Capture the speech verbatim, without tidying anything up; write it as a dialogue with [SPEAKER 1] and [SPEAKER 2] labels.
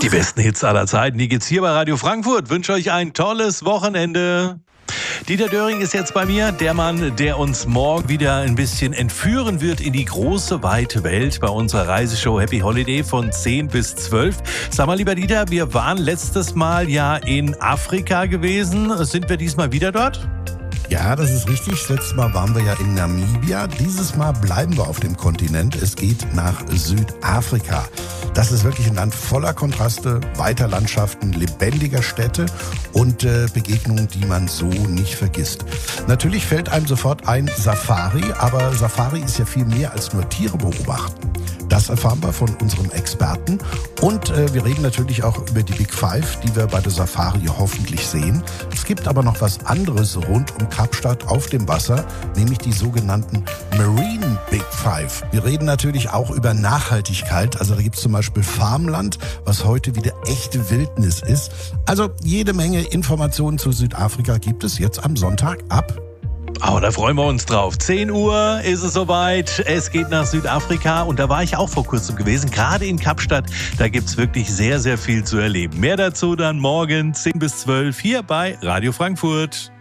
[SPEAKER 1] Die besten Hits aller Zeiten, die geht's hier bei Radio Frankfurt. Wünsche euch ein tolles Wochenende. Dieter Döring ist jetzt bei mir, der Mann, der uns morgen wieder ein bisschen entführen wird in die große, weite Welt bei unserer Reiseshow Happy Holiday von zehn bis zwölf. Sag mal, lieber Dieter, wir waren letztes Mal ja in Afrika gewesen. Sind wir diesmal wieder dort?
[SPEAKER 2] Ja, das ist richtig. Letztes Mal waren wir ja in Namibia. Dieses Mal bleiben wir auf dem Kontinent. Es geht nach Südafrika. Das ist wirklich ein Land voller Kontraste, weiter Landschaften, lebendiger Städte und äh, Begegnungen, die man so nicht vergisst. Natürlich fällt einem sofort ein Safari, aber Safari ist ja viel mehr als nur Tiere beobachten. Das erfahren wir von unserem Experten. Und äh, wir reden natürlich auch über die Big Five, die wir bei der Safari hoffentlich sehen. Es gibt aber noch was anderes rund um Kapstadt auf dem Wasser, nämlich die sogenannten Marine Big Five. Wir reden natürlich auch über Nachhaltigkeit. Also da gibt es zum Beispiel Farmland, was heute wieder echte Wildnis ist. Also jede Menge Informationen zu Südafrika gibt es jetzt am Sonntag ab.
[SPEAKER 1] Oh, da freuen wir uns drauf. zehn Uhr ist es soweit. Es geht nach Südafrika und da war ich auch vor kurzem gewesen, gerade in Kapstadt. Da gibt's wirklich sehr, sehr viel zu erleben. Mehr dazu dann morgen zehn bis zwölf hier bei Radio Frankfurt.